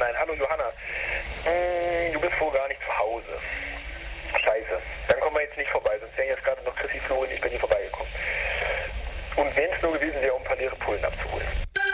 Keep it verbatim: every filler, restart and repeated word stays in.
nein. Hallo Johanna. Hm, du bist wohl gar nicht zu Hause.